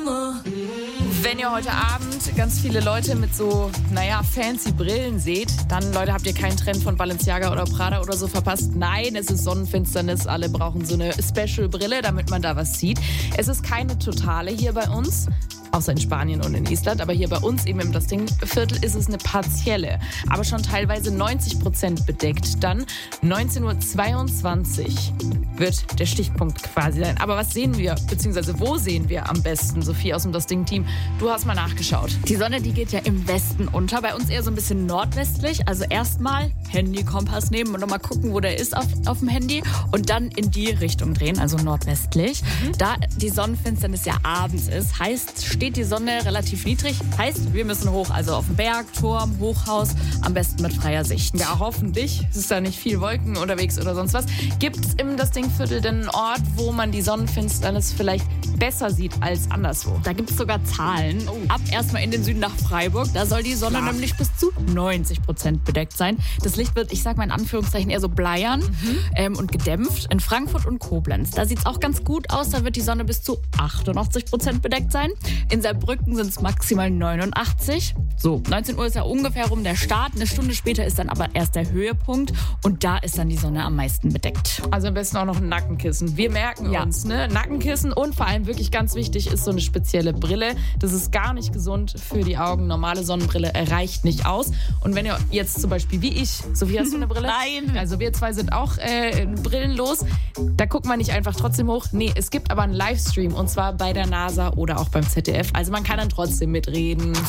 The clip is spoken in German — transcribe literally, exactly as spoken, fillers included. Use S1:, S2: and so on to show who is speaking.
S1: Wenn ihr heute Abend ganz viele Leute mit so, naja, fancy Brillen seht, dann, Leute, habt ihr keinen Trend von Balenciaga oder Prada oder so verpasst. Nein, es ist Sonnenfinsternis. Alle brauchen so eine Special-Brille, damit man da was sieht. Es ist keine totale hier bei uns, außer in Spanien und in Island. Aber hier bei uns eben im Das Ding-Viertel ist es eine partielle, aber schon teilweise neunzig Prozent bedeckt. Dann neunzehn Uhr zweiundzwanzig wird der Stichpunkt quasi sein. Aber was sehen wir, beziehungsweise wo sehen wir am besten, Sophie aus dem Das Ding-Team? Du hast mal nachgeschaut.
S2: Die Sonne, die geht ja im Westen unter. Bei uns eher so ein bisschen nordwestlich. Also erstmal Handy-Kompass nehmen und nochmal gucken, wo der ist auf, auf dem Handy. Und dann in die Richtung drehen, also nordwestlich. Mhm. Da die Sonnenfinsternis ja abends ist, heißt, steht die Sonne relativ niedrig. Heißt, wir müssen hoch, also auf den Berg, Turm, Hochhaus, am besten mit freier Sicht.
S1: Ja, hoffentlich. Es ist da nicht viel Wolken unterwegs oder sonst was. Gibt es im Das Ding-Viertel denn einen Ort, wo man die Sonnenfinsternis vielleicht besser sieht als anderswo?
S2: Da gibt es sogar Zahlen. Oh. Ab erstmal in den Süden nach Freiburg. Da soll die Sonne Klar. nämlich bis zu neunzig Prozent bedeckt sein. Das Licht wird, ich sag mal in Anführungszeichen, eher so bleiern mhm. ähm, und gedämpft. In Frankfurt und Koblenz, da sieht es auch ganz gut aus. Da wird die Sonne bis zu achtundachtzig Prozent bedeckt sein. In Saarbrücken sind es maximal neunundachtzig. So, neunzehn Uhr ist ja ungefähr rum der Start. Eine Stunde später ist dann aber erst der Höhepunkt. Und da ist dann die Sonne am meisten bedeckt.
S1: Also am besten auch noch ein Nackenkissen. Wir merken
S2: ja.
S1: uns, ne? Nackenkissen und vor allem wirklich ganz wichtig ist so eine spezielle Brille. Das ist gar nicht gesund für die Augen. Normale Sonnenbrille reicht nicht aus. Und wenn ihr jetzt zum Beispiel wie ich, Sophie, hast du eine Brille?
S2: Nein.
S1: Also wir zwei sind auch äh, brillenlos. Da guckt man nicht einfach trotzdem hoch. Nee, es gibt aber einen Livestream und zwar bei der NASA oder auch beim Z D F. Also man kann dann trotzdem mitreden.